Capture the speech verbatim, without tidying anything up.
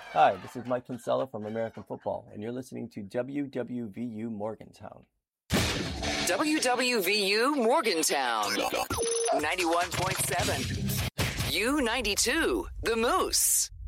Hi, this is Mike Kinsella from American Football, and you're listening to W W V U Morgantown. W W V U Morgantown, ninety-one point seven. U ninety-two, The Moose.